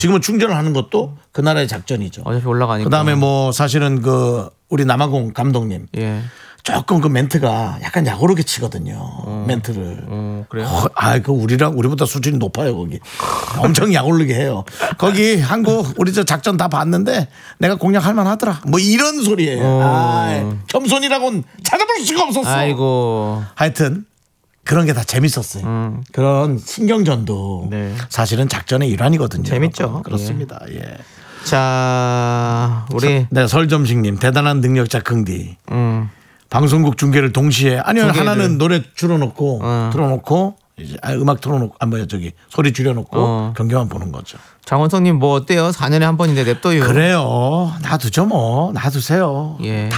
지금은 충전을 하는 것도 그 나라의 작전이죠. 어차피 올라가니까. 그다음에 뭐 사실은 그 우리 남아공 감독님 예. 조금 그 멘트가 약간 약오르게 치거든요. 멘트를. 그래요? 그 우리보다 수준이 높아요 거기. 엄청 약오르게 해요. 거기 한국 우리 저 작전 다 봤는데 내가 공략할 만하더라. 뭐 이런 소리예요. 겸손이라고는 찾아볼 수가 없었어. 아이고. 하여튼 그런 게 다 재밌었어요. 그런 신경전도 네. 사실은 작전의 일환이거든요. 재밌죠. 그렇습니다. 예. 자, 우리 네, 설점식님 대단한 능력자 긍디. 방송국 중계를 동시에 아니요 중계를. 하나는 노래 틀어놓고 이제 음악 틀어놓고 소리 줄여놓고 경기만 보는 거죠. 장원성님 뭐 어때요? 4년에 한 번인데 냅둬요. 그래요. 놔두죠 뭐. 놔두세요. 예.